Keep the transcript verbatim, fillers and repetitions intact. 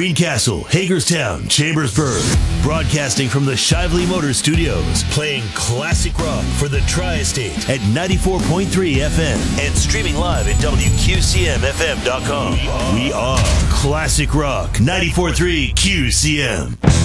Greencastle, Hagerstown, Chambersburg. Broadcasting from the Shively Motor Studios. Playing classic rock for the Tri-State at ninety-four point three F M. And streaming live at W Q C M F M dot com. We are Classic Rock ninety-four point three Q C M.